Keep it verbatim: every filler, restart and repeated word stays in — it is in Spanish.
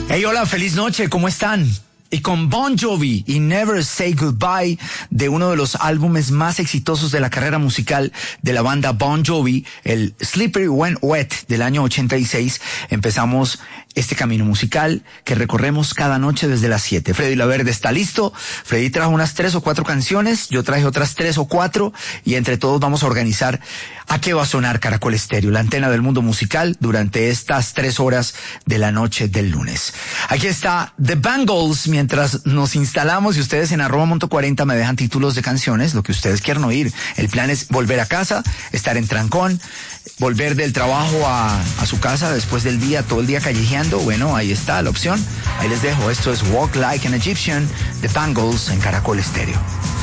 Hey, hola, feliz noche, ¿cómo están? Y con Bon Jovi y Never Say Goodbye, de uno de los álbumes más exitosos de la carrera musical de la banda Bon Jovi, el Slippery When Wet del año ochenta y seis, empezamos este camino musical que recorremos cada noche desde las siete. Freddy Laverde está listo. Freddy trajo unas tres o cuatro canciones, yo traje otras tres o cuatro, y entre todos vamos a organizar a qué va a sonar Caracol Estéreo, la antena del mundo musical, durante estas tres horas de la noche del lunes. Aquí está The Bangles, mientras nos instalamos, y ustedes en arroba monto cuarenta me dejan títulos de canciones, lo que ustedes quieran oír. El plan es volver a casa, estar en trancón, volver del trabajo a, a su casa después del día, todo el día callejeando. Bueno, ahí está la opción. Ahí les dejo. Esto es Walk Like an Egyptian, The Bangles, en Caracol Estéreo.